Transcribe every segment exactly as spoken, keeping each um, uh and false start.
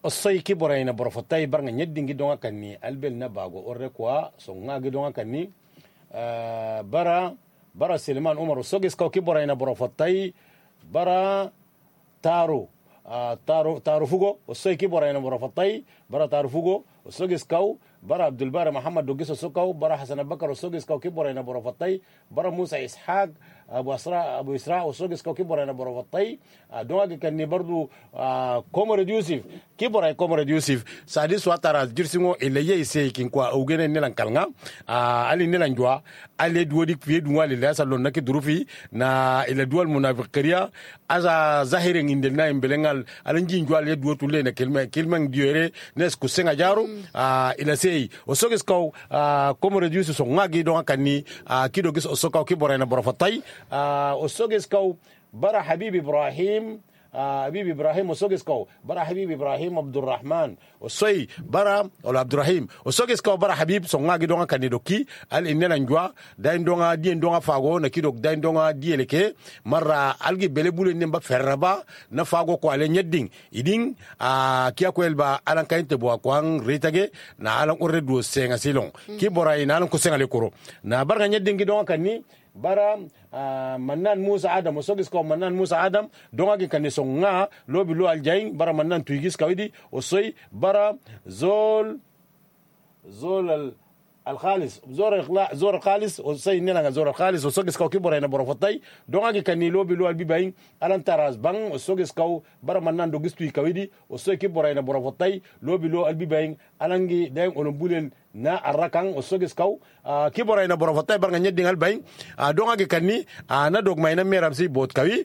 osoi ki borayna borofotai barnga nyeddingi donga kanni albel na bago orre kwa songa gi donga kanni bara bara Suleiman Umar sogis ka ki borayna borofotai bara taro taro taro fugo osoi ki borayna borofotai bara taro fugo sogis ka bara Abdul Bari Muhammad dogis sokau bara Hasan Abubakar sogis ka ki borayna borofotai bara Musa Ishaq Abu Asra Abu Isra sogis ka ki borayna borofotai donga kanni bardu Comrade Yusuf kiboray Comrade Yusuf sadi swatara jirsingo eleye ise kinkwa ugene nelan kalnga ali nelan jwa ali duodi kwe duwa le salon naki durufi na ila dual munafiqiya aza zahire ngindel na imbelengal alanji njwa le duotu le na kelma kelma ndiere nes kusenga jaru ila sei osogis kaw Comrade Yusuf so ngagi don kanni kido gis osokaw kiboray na borofatay osogis kaw bara Habib Ibrahim حبيب ابراهيم وسوغسكو برا حبيب ابراهيم عبد الرحمن وسوي برا ولا عبد الرحيم وسوغسكو برا حبيب سونغا غي دونغا كانديدوكي ال اننا نجوا داين دونغا دي دونغا فاغو نكيدوك داين دونغا دي لكي مره الغي بيلي بولي نمبا فربا نفاغو كو على نيدين يدين ا كيا كويلبا الان كاينت بو كوان ريتاغي نا الان اوريدو سينغا سيلون كي براي نالن كو سينغا ليكورو نا برغا نيدين غي دونغا كاني bara uh, Manan Musa Adam osogis ko Manan Musa Adam donga gi kanne songa lobi lo aljain bara Manan tuigis kawidi osoi bara zol zol al الخالص زور اخلاء زور خالص وسي نلا زور خالص وسوغس كاو كيبورا نا بروفتاي دونغا كاني لوبي لو البي باين الان تراس بان وسوغس كاو برا منان دو غستوي كاويدي وسوي كيبورا نا بروفتاي لوبي لو البي باين الانغي داين اون بولين na arrakan osogis kaw kibora ina borofatay barga nyedingal bay donga ge kanni na dog mayna meram si bot kawi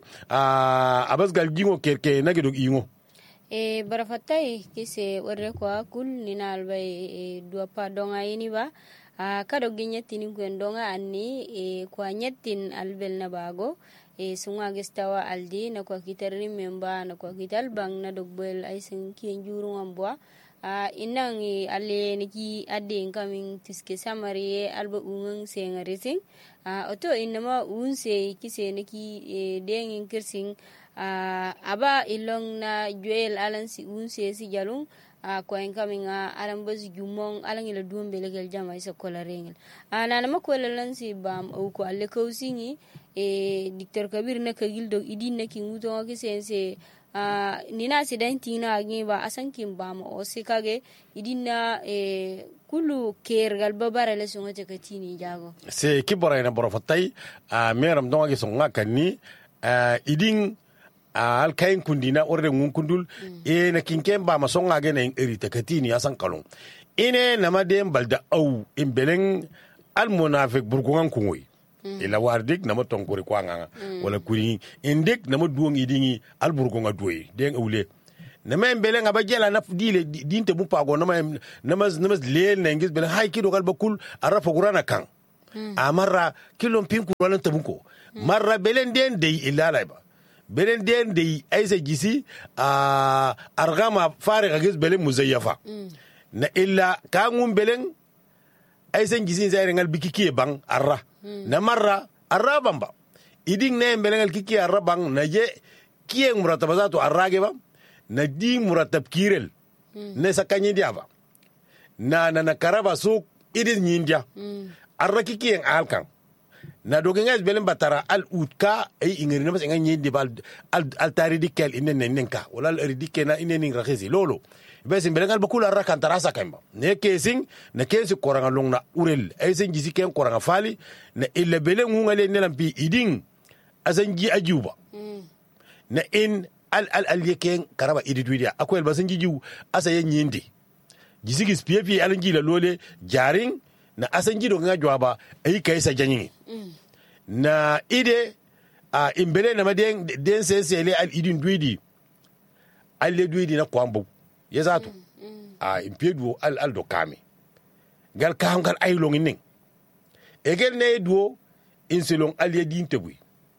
abas gal gingo kerke na ge dog ingo e borofatay kise warre kwa kul ninal bay dua pa donga ini ba kado ginyetini gwen donga anni e kwa nyetin albel na bago e sunga gestawa aldi na kwa kitarri memba na kwa kital bang na dog bel ay sin kien juru ngambwa Uh, inang i ale niki ade coming tiske samari alba ungang senga racing uh, oto inama unse kise niki e dengin kirsing uh, aba ilong na joel alan si unse si jalung uh, ko en coming uh, alan bas jumong alan ila dumbe legal jama isa kola rengel uh, nana makola lan si bam o ko alle kausingi e dictor kabir na kagil dog idin na kinguto kisense Uh, nina accidenti na ngiba asankim bama o sikage idina e kulu kergal babara le songa tekatini jago se kibora ina borofatay a meram donga gi songa kanni idin al kayin kundina orde ngun kundul mm. e na kinken bama songa ge na eri tekatini asan kalon ine namadem balda au imbeleng al munafiq burgungan kungoy Mm. ila wardik nama tonkori kwa nganga mm. wala kuri indik nama duong idingi alburgo nga duwe deng awle nama mbele nga bajela na dile dinte bu pago nama nama nama leel na ngis bele hay kido gal bakul arafa qurana kan mm. amara kilom pinku wala tabuko mm. marra belen den dey ilala ba belen den dey aysa gisi a argama fariga gis bele muzayyafa mm. na illa kangum belen aysa gisi zaire ngal bikiki bang arra Hmm. na marra arrabamba iding ne mbelengal kiki arrabang na je kiyeng muratabazatu arrage ba na di muratab kirel hmm. ne sakanyi diaba na na na karaba su idin nyindia hmm. arra kiki en alkan na dogengas belen batara al utka ay ingeri na bas nganyi di bal al al taridikel inen nenka wala al ridikena inen ning rakhisi lolo bes mbelengal bakula arra kan tarasa kemba ne kesing na kesi koranga longna urel ay sen jisi ken koranga fali na illa belen ngale ne lampi iding azanji ajuba mm. na in al al al yeken karaba ididwidia akwel basanji jiu asa yen nyindi jisi gis piepi alanji la lole jaring na asanji do nga jwaba ay kaysa janyi mm. na ide a imbele na maden den sesele al idin dwidi al le dwidi na kwambo yezato mm, mm. a impiedu al al do kame gal kam gal ay long ning egel ne duo inselong al yedin tebui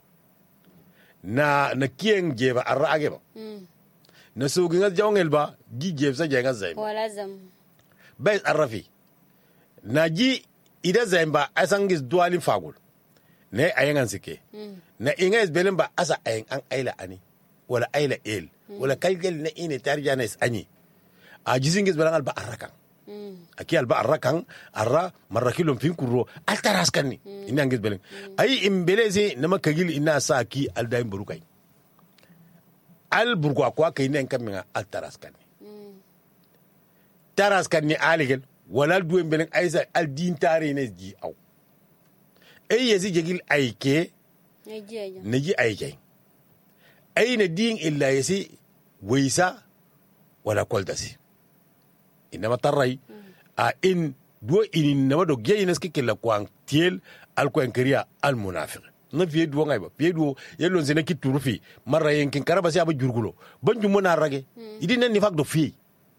na na kien jeba arra ageba mm. na sugi ngal jawngel ba gi jeb sa jenga zaim wala zam bay arrafi na ji ida zaimba asangis duali fagul ne ayangan sike mm. na ingas belen ba asa ayan an aila ani wala aila el mm. wala kalgel na ine tarjana is ani a jisingis belang alba arrakan aki alba arrakan arra marrakilom fin kurro altaras kanni ina ngis belang ay imbelezi nama kagil ina sa ki aldaim burukai al burgo akwa kay nen kaminga altaras kanni taras kanni aligel wala duwe belang aysa al din tare ne ji aw ay yezi jegil ayke neji ayke ay na din illa yesi waysa wala koltasi inama tarray a in do in nama do gey neski kella kwang tiel al ko enkriya al munafiq na fiye duwo ngay ba fiye duwo yellon sene ki turufi marra yenkin karaba si aba jurgulo banju mona rage idi nen ni fak do fi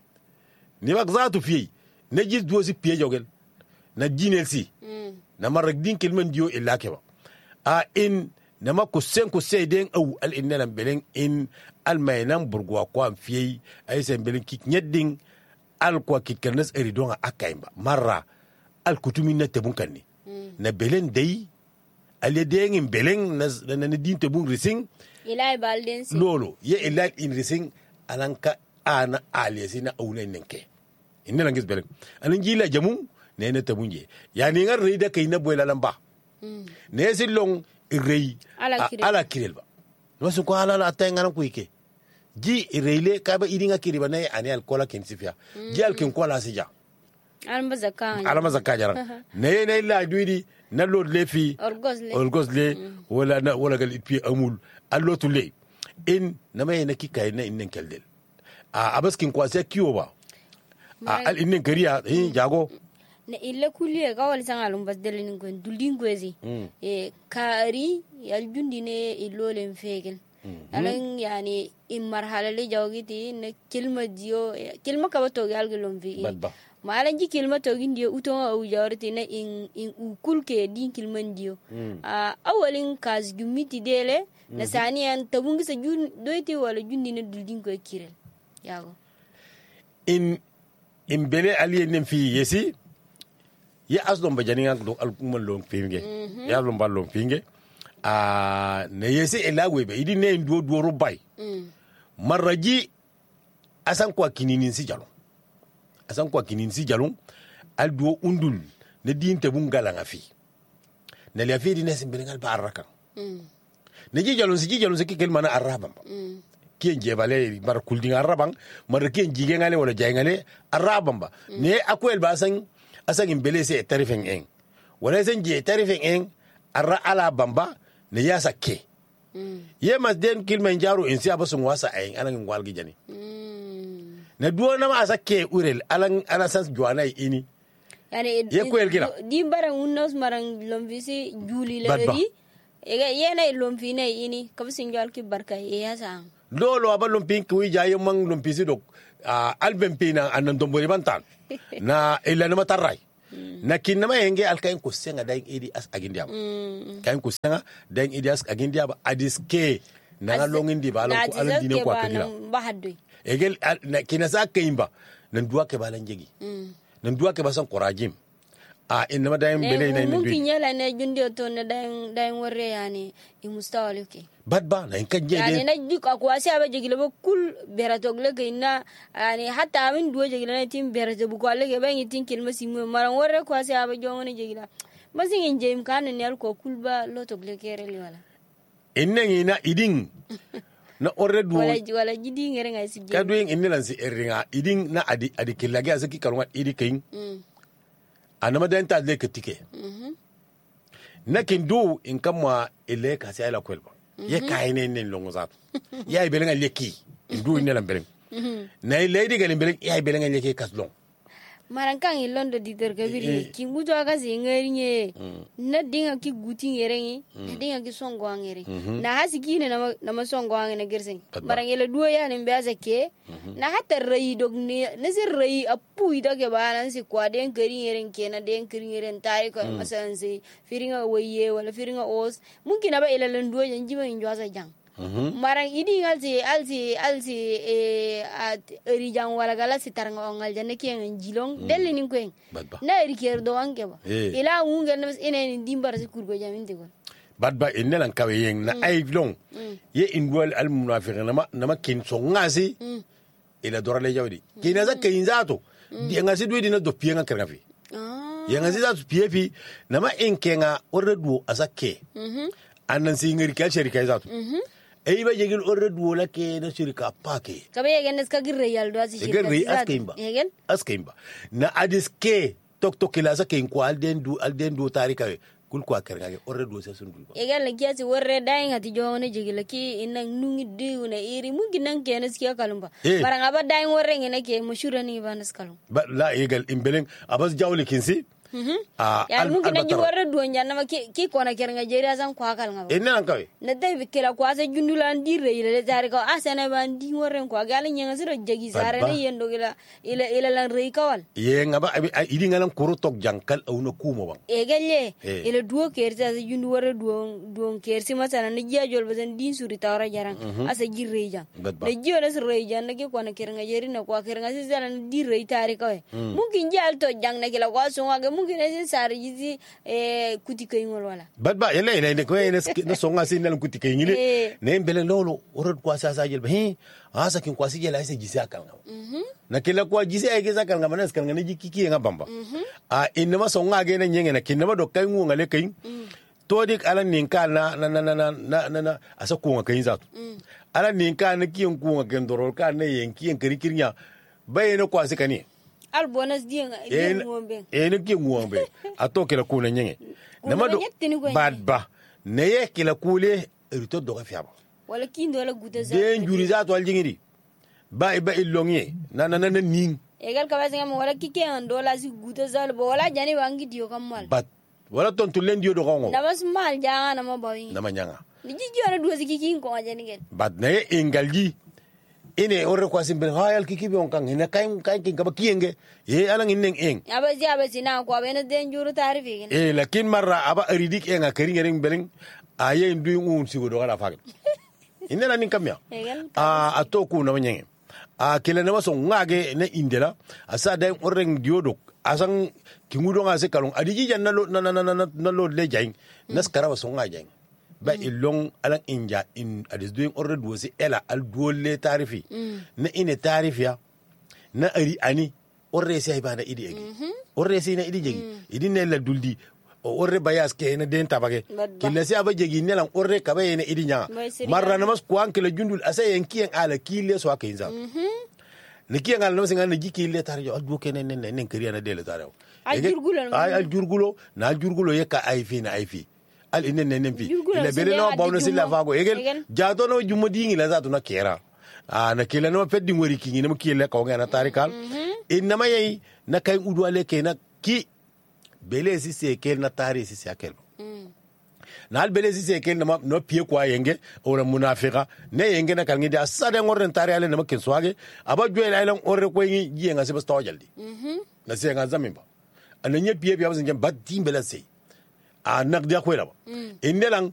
ni fak zaatu fi ne jis duwo si piye jogel na jinel si na marra din kelmen dio illa keba a in nama ko sen ko seyden aw al inna belen in al maynan burgwa ko am fiye ay sen belen ki nyedding al ko ki kernes eridonga akaimba marra al kutumi na tebun kanni na belen dei ale dengin belen na na din tebun rising ilay balden si lolo ye ilay in rising alanka ana aliyasi na awne nenke inna langis belen anan jila jamu ne na tebun je yani ngar rida kay na boy lalamba ne silong irei ala kirel ba wasu ko ala la tayngana ko ike ji ireile kaba idinga kiriba ne ani alkola kensifia ji alkin kola sija alma zakka alma zakka jaran ne ne la duidi na lord lefi orgosle orgosle wala na wala gal ipi amul allotu le in na mai na kika ne innen keldel a abaskin kwase kiyo ba al innen kariya eh jago na ille kuliye ga wal san alum basdel ni gon duldin gozi e kari yal jundi ne illolen fegel alan yani in marhala le jawgiti ne kilma dio kilma ka to gal gelom vi ma alan ji kilma to gindio uto au jawrti ne in in ukulke din kilman dio a awalin kaz gumiti dele na saniyan tabungi sa jun doiti wala jundi ne duldin ko kirel yago in in bele aliye nem fi yesi ya asdom bajani ngang do alkumon lom finge ya lom ballom finge a ne yesi elagwe be idi ne ndo do rubai maraji asan kwa kininin si jalo asan kwa kininin si jalo aldo undul ne dinte bungala ngafi ne le afidi ne simbelengal baraka ne ji jalo si ji jalo si kikel mana arabam kien jebale mar kulding arabang mar kien jige ngale wala jay ngale arabam ba ne akwel ba san asan imbele se tarifeng eng wala san je tarifeng eng arra ala bamba ne yasa ke ye mas den kilmen jaru in siya basun wasa ayin alan walgi jani na duwa na ma ke urel alan ala sans juana ini yani ye ko elgina di barang unnos marang lomvisi juli leri ega yena lomfine ini kabsin jal ki barka e yasa lolo aba lompin ki jaye mang lompisi dok albem pina anan dombori bantan na ila na mataray na kinna ma yenge alkain ko senga daing idi as agindia kain ko senga daing idi as agindia ba adiske na longin di ba lan ko alan dine ko akira bahadui egel na kinna sa kaimba nan duwa ke balan jegi nan duwa ke basan qorajim a inna ma daing bele na ni mumkin yala ne jundi to na daing daing warre yani i mustawalike bad ba na kan je yani na dik akwasi aba jegile ba kul beratogle ke na yani hatta amin duwa jegile na tim berato bu ko lege ba ngi tin kilma simu maran warre kwasi aba jongone jegila masin en jem kan ne al ko kul ba lotogle kere li wala inna ngi na iding na orre duwo wala wala jidi ngere ngai si ka duwen inna lan si eringa iding na adi adi kilage asaki kalwa idi kain anama den ta le ketike na kin do in kamwa ile ka sai la kwelba ye kai ne ne longo zat ya ibelen ga leki ndu ne lam belen na ile di galim belen ya ibelen ga leki kaslong marankan ilondo di tergabiri ki nguto aga zingarinye na dinga ki guti ngerengi na dinga ki songo ngere na hasiki ne na masongo ngene gersen marangele duo ya ne mbaza ke na hatta rayi dog ne na sir rayi apu ida ke banan si kwa den kari ngeren ke na den kari ngeren tai ko masan si firinga waye wala firinga os mungkin aba ila len duo janjima injwaza jang marang idi ngalsi alsi alsi e at rijang wala gala sitar ngal janne ke njilong deli nin ko na riker do anke ba ila ngel na ene ni dimbar si kurgo jamin de gon badba inela kawe yeng na ay long ye indwal al munafiqin nama nama kin so ngasi ila dorale jawdi kina za kayin zato di nga si duidi na do pienga kerga fi ya nga si zato piefi na ma enkenga orre duo asake annan si ngiri ka shirika zato ei ba jegil orre duo la ke na shirika pake kabe yegen ska girre yaldo asi shirika girre askimba yegen askimba na adiske tok tok kila sa ken ko alden du alden du tarika kul ko kerga orre duo sa sun dul yegen la kiasi worre dai ngati jone jegil ki inang nungi diu na iri mugi nang ke na skia kalumba baranga ba dai worre ngene ke mushura ni banas kalum ba la yegel imbeleng abas jawli kinsi ah ya mungkin na jiwarre duon janna ma ki ki kona keranga jeri asan kwa kal ngaba enna nan kawe na dai bikira kwa sa jundulan dire ile tare ko asana ban di worre kwa gal nyanga siro jagi sare ne yendo gila ila ila lan rei kawal ye ngaba idi ngalan kuru tok jankal au na kumo bang e gelle ila duo kerta sa jundu worre duon duon kersi masana na jiya jol basan din suri tawra jarang asa jirre jang na jiyo na siro jang na ki kona keranga jeri na kwa keranga si sala dire tare kawe mungkin jal to jang na gila kwa songa mungkin ese sare jizi eh kuti kayngol wala bad ba yele ne ko ne na songa sin nan kuti kayngile ne mbele lolo orod kwa sasa jel he asa kin kwa sije la ese jisi akal ngam na kila kwa jisi ay gisa kal ngam na skal ngani jikiki nga bamba a inna ma songa ge na nyenge na kinna ma do kayngu ngale kayn to dik ala ninka na na na na na na asa ko nga kayn zatu ala ninka na kiyen ku nga gendoro ka na yenki en kiri kirnya bayena kwa sikani al bonus dienga e ngombe e ne ki ngombe ato kila kula nyenge na mado bad ba ne ye kila kule rito do ka fiaba wala kindo la guta za de njuri za to aljingiri ba ba ilonye na na na ning e gal ka basinga mo wala kike an dola si guta za bo wala jani wangi dio kamal bat wala ton tulen dio do gongo na bas mal janga na mo bawi na manyanga ni jiji wala do si kiki ko jani gel bat ne ingalji ine orre kwa simbe hayal kiki bi on kan ina kain kain kin kaba kiyenge e alang inen en abasi abasi na kwa bena den juru tarifi e lakin marra aba aridik en akari ngering beleng aye ndu un sigo do ala fagal inena nin kamya a atoku na manyenge a kele na maso ngage na indela asa dai orreng diodo asan kingudo nga se kalon adiji jan na na na na na lo le jain naskara waso ngaje ba ilong alang inja in adis doing order duosi ela al duolle tarifi na ine tarifia na ari ani orre sai ba na idi egi orre sai na idi jegi idi ne la duldi orre bayas ke na den tabage killa sai aba jegi ne lan orre ka ba ne idi nya marra na mas kwan kila jundul asay en kiyen ala kille so aka inza ne kiyen ala no singa na jiki le tarjo al duoke ne ne ne kiriya na dele tarjo al jurgulo al jurgulo na al jurgulo yeka ay fi na ay fi al inen nenen fi ile bele no bawno silla fago egel jato no jummo dingi la zato na kera a na kila no peddi ngori kingi no kila ko ngana tarikal inna mayai na kay udu ale ke na ki bele si se kel na tari si se akel na al bele si se kel na no pie kwa yenge ora munafika ne yenge na kalngi da sade ngorren tari ale na makin swage aba joel ale orre ko ngi jienga se basto jaldi na se nga zamimba ananye pie pie abazin jam baddi bele se a nak dia kwela ba indelang